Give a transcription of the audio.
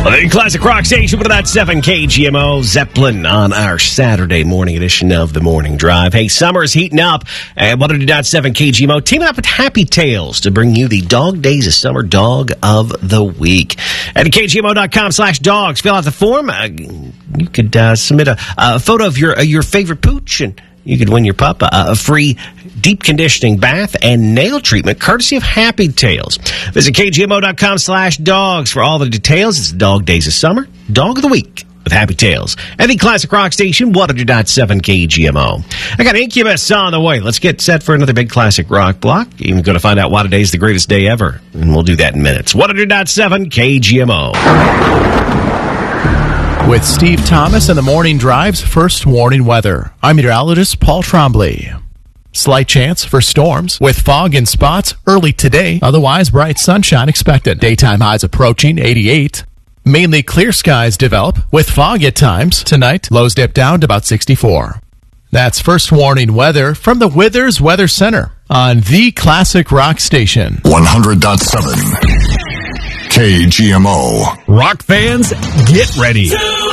The Classic Rock Station with that 7 KGMO Zeppelin on our Saturday morning edition of the Morning Drive. Hey, summer is heating up at 102.7 KGMO, teaming up with Happy Tales to bring you the Dog Days of Summer Dog of the Week. At KGMO.com/dogs, fill out the form. You could submit a photo of your favorite pooch, and you could win your pup a free deep conditioning bath and nail treatment courtesy of Happy Tales. Visit KGMO.com/dogs for all the details. It's Dog Days of Summer, Dog of the Week with Happy Tales. And the Classic Rock Station, 100.7 KGMO. I got Incubus on the way. Let's get set for another big Classic Rock block. Even going to find out why today's the greatest day ever. And we'll do that in minutes. 100.7 KGMO. With Steve Thomas and the Morning Drive's first warning weather, I'm meteorologist Paul Trombley. Slight chance for storms with fog and spots early today. Otherwise, bright sunshine expected. Daytime highs approaching 88. Mainly clear skies develop with fog at times. Tonight, lows dip down to about 64. That's first warning weather from the Withers Weather Center on the Classic Rock Station. 100.7 KGMO. Rock fans, get ready.